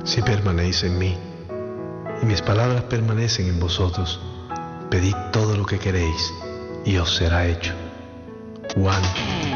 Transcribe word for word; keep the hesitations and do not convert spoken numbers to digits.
Si permanecéis en mí y mis palabras permanecen en vosotros, pedid todo lo que queréis y os será hecho. Juan